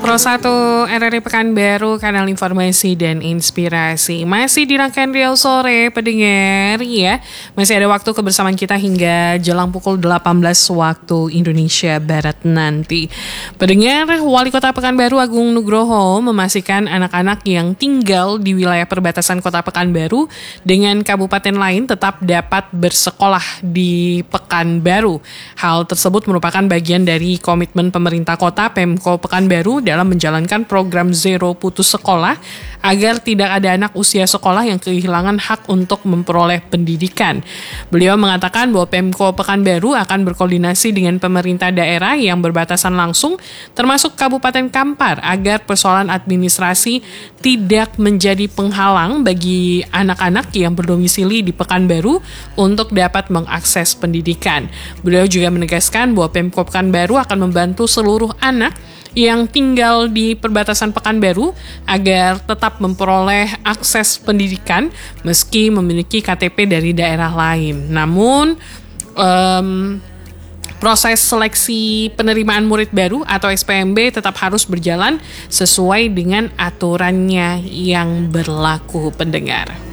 101 RRI Pekanbaru, kanal informasi dan inspirasi. Masih di rangkaian Riau Sore, pendengar ya. Masih ada waktu kebersamaan kita hingga jelang pukul 18 waktu Indonesia Barat nanti. Pendengar, Wali Kota Pekanbaru Agung Nugroho memastikan anak-anak yang tinggal di wilayah perbatasan Kota Pekanbaru dengan kabupaten lain tetap dapat bersekolah di Pekanbaru. Hal tersebut merupakan bagian dari komitmen pemerintah kota Pemko Pekanbaru dalam menjalankan program Zero Putus Sekolah agar tidak ada anak usia sekolah yang kehilangan hak untuk memperoleh pendidikan. Beliau mengatakan bahwa Pemko Pekanbaru akan berkoordinasi dengan pemerintah daerah yang berbatasan langsung termasuk Kabupaten Kampar agar persoalan administrasi tidak menjadi penghalang bagi anak-anak yang berdomisili di Pekanbaru untuk dapat mengakses pendidikan. Beliau juga menegaskan bahwa Pemko Pekanbaru akan membantu seluruh anak yang tinggal di perbatasan Pekanbaru agar tetap memperoleh akses pendidikan meski memiliki KTP dari daerah lain. Namun, proses seleksi penerimaan murid baru atau SPMB tetap harus berjalan sesuai dengan aturannya yang berlaku, pendengar.